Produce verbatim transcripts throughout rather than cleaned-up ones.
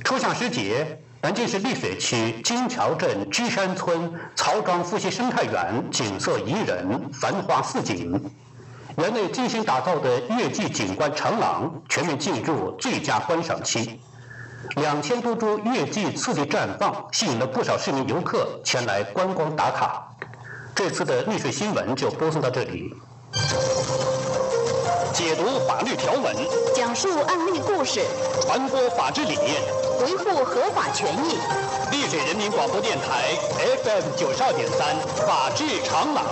初夏时节，南京市溧水区金桥镇居山村曹庄夫妻生态园景色宜人，繁花似锦。园内精心打造的月季景观长廊全面进入最佳观赏期，两千多株月季次第绽放，吸引了不少市民游客前来观光打卡。这次的溧水新闻就播送到这里。解读法律条文， 讲述案例故事， 传播法治理念， 维护合法权益。 溧水人民广播电台 F M 九十二点三，法治长廊。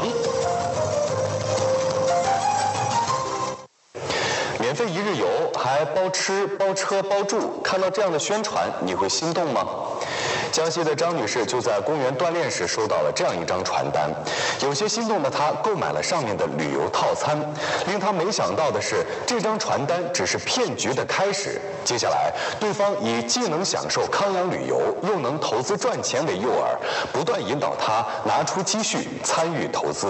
免费一日游，还包吃包车包住，看到这样的宣传，你会心动吗？江西的张女士就在公园锻炼时收到了这样一张传单，有些心动的她购买了上面的旅游套餐。令她没想到的是，这张传单只是骗局的开始。接下来，对方以既能享受康养旅游，又能投资赚钱为诱饵，不断引导她拿出积蓄参与投资。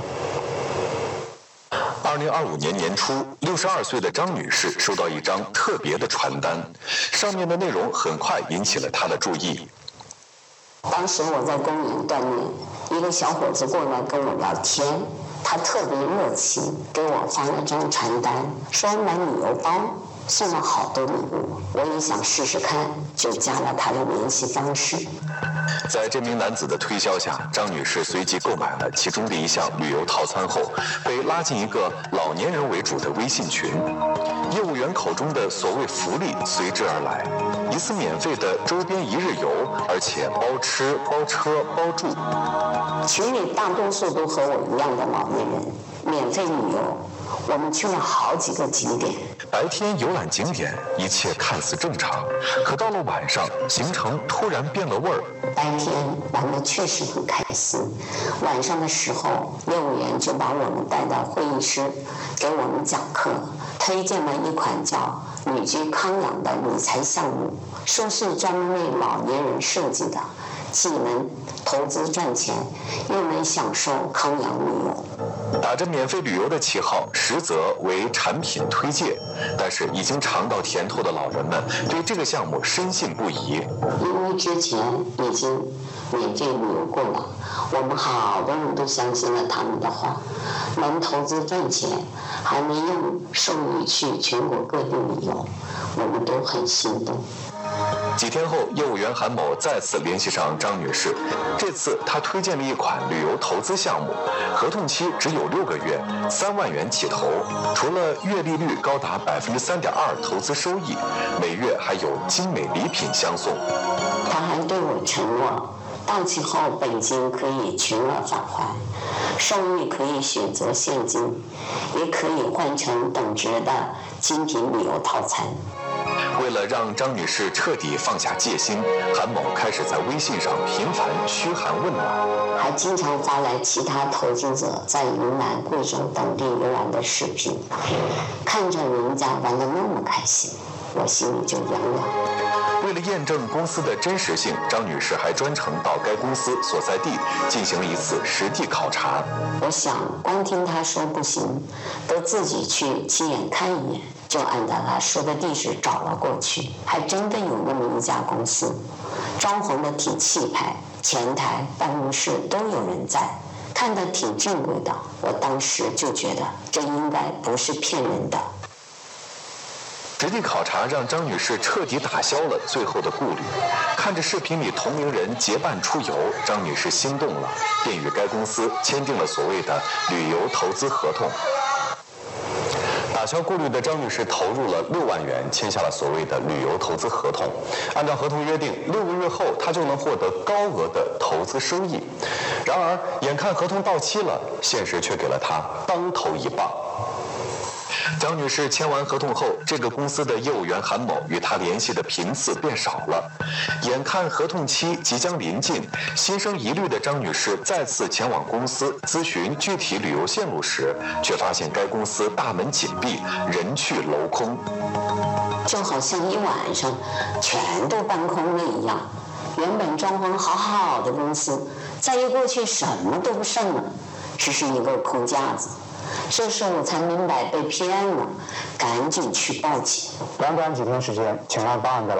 二零二五年年初，六十二岁的张女士收到一张特别的传单，上面的内容很快引起了她的注意。 当时我在公园锻炼，一个小伙子过来跟我聊天，他特别热情，给我发了张传单，说买旅游包，送了好多礼物。我也想试试看，就加了他的联系方式。 在这名男子的推销下，张女士随即购买了其中的一项旅游套餐后，被拉进一个老年人为主的微信群。业务员口中的所谓福利随之而来，一次免费的周边一日游，而且包吃包车包住。 群里大多数都和我一样的老年人，免费旅游，我们去了好几个景点。 白天游览景点，一切看似正常，可到了晚上，行程突然变了味儿。 白天玩得确实很开心，晚上的时候，业务员就把我们带到会议室，给我们讲课，推荐了一款叫旅居康养的理财项目，说是专门为老年人设计的，既能投资赚钱，又能享受康养旅游。 打着免费旅游的旗号，实则为产品推介，但是已经尝到甜头的老人们对这个项目深信不疑。 因为之前已经免费旅游过了，我们好多人都相信了他们的话，能投资赚钱，还能用授益去全国各地旅游，我们都很心动。 几天后，业务员韩某再次联系上张女士，这次他推荐了一款旅游投资项目，合同期只有六个月，三万元起投，除了月利率高达百分之三点二投资收益，每月还有精美礼品相送。 他还对我承诺，到期后本金可以全额返还，收益可以选择现金，也可以换成等值的精品旅游套餐。 为了让张女士彻底放下戒心，韩某开始在微信上频繁嘘寒问暖， 还经常发来其他投资者在云南、贵州等地游玩的视频，看着人家玩得那么开心，我心里就痒痒。 为了验证公司的真实性，张女士还专程到该公司所在地进行了一次实地考察。 我想光听她说不行，得自己去亲眼看一眼，就按照她说的地址找了过去，还真的有那么一家公司，装潢的挺气派，前台、办公室都有人在，看得挺正规的。我当时就觉得这应该不是骗人的。 实地考察让张女士彻底打消了最后的顾虑。看着视频里同龄人结伴出游，张女士心动了，便与该公司签订了所谓的旅游投资合同。打消顾虑的张女士投入了六万元，签下了所谓的旅游投资合同。按照合同约定，六个月后她就能获得高额的投资收益。然而，眼看合同到期了，现实却给了她当头一棒。张女士签完合同后，这个公司的业务员韩某与她联系的频次变少了。眼看合同期即将临近，心生疑虑的张女士再次前往公司咨询具体旅游线路时，却发现该公司大门紧闭，人去楼空， 就好像一晚上全都搬空了一样。原本装潢好好的公司，再一过去什么都不剩了，只是一个空架子。这时我才明白被骗了，赶紧去报警。 短短几天时间，前来报案的